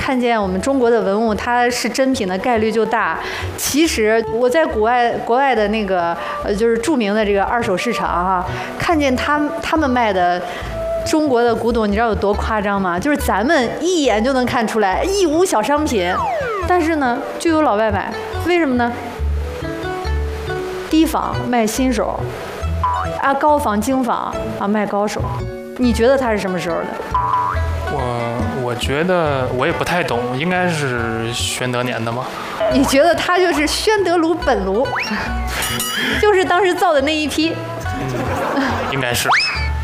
看见我们中国的文物它是真品的概率就大。其实我在国外的那个就是著名的这个二手市场啊，看见他们卖的中国的古董，你知道有多夸张吗？就是咱们一眼就能看出来义乌小商品，但是呢就有老外买，为什么呢？低仿卖新手，啊高仿精仿啊卖高手。你觉得它是什么时候的？ 我觉得我也不太懂，应该是宣德年的吗？ 你觉得它就是宣德炉本炉，就是当时造的那一批？ 应该是。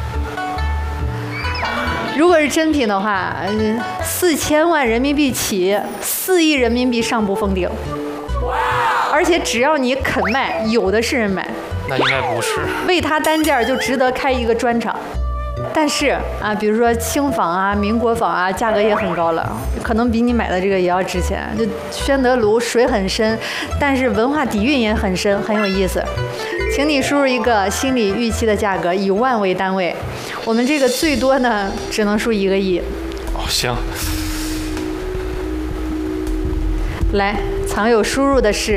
如果是真品的话，4000万人民币起，4亿人民币上不封顶。而且只要你肯卖，有的是人买。 那应该不是。 为它单件就值得开一个专场。但是啊，比如说清仿啊、民国仿啊，价格也很高了，可能比你买的这个也要值钱。就宣德炉水很深，但是文化底蕴也很深，很有意思。请你输入一个心理预期的价格，以万为单位。我们这个最多呢，只能输1个亿。 哦，行。 来，藏友输入的是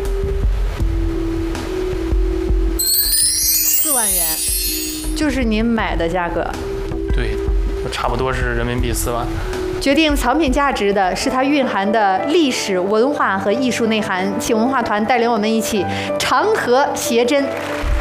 4万元。就是您买的价格， 对，差不多是人民币4万。 决定藏品价值的是它蕴含的历史文化和艺术内涵。请文化团带领我们一起长河谐真。